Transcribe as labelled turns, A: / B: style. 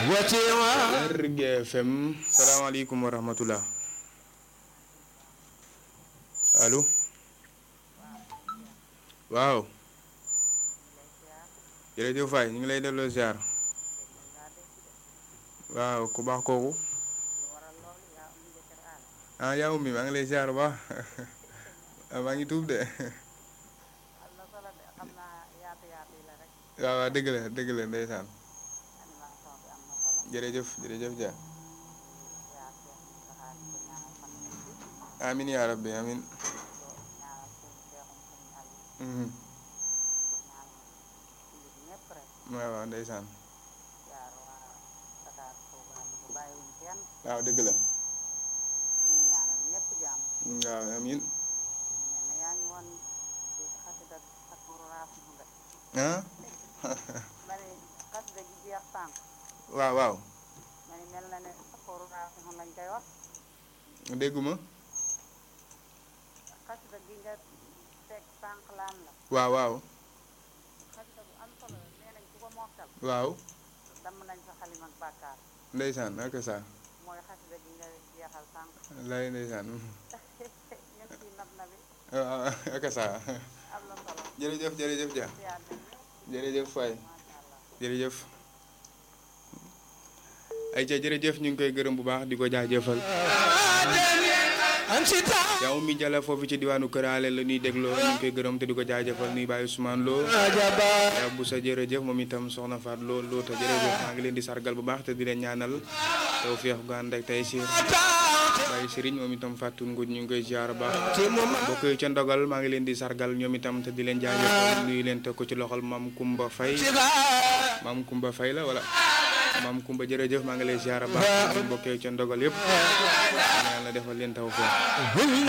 A: Lergui FM salaamaaleykum wa rahmatullah allo waaw jërëjëf Faye ñu ngi lay delloo ziar waaw ku baax kooku ah yaa ummi maa ngi lay ziar bu baax maa ngi tuub de waaw waaw dëgg la ndeysaan jërëjëf ja amin yaa rabbi amin waaw ndeysaan waaw dëgg la waaw amin ah waaw dégguma waaw ndeysaan ak sa lay ndeysaan ak sa jërëjëf ja jërëjëf Faye jërëjëf ay ca jërëjëf ñu ngi koy gërëm bu baax di ko jaajëfal yow mi jàlla foofu ci diwaanu Kër Ale la ñuy dégloo ñu ngi koy gërëm te di ko jaajëfal nuy bàyyi Ousmane Lo ya bu sa jërëjëf moom itam soxna Faat Lo te jërëjëf maa ngi leen di sargal bu baax te di leen ñaanal taw feex gu ànd ak tey siir bàyyi Serigne moom itam fàttun nguj ñu ngi koy ziar baax bokk yi ca ndogal maa ngi leen di sargal ñoom itam te di leen jaajëfal nuyu leen te ko ci loxol Maam Kumba Faye la wala Maam Kumba jërëjëf maa ngi lay ziar baax mbokk yi ca ndogal yëpp yàlla defal leen taw feex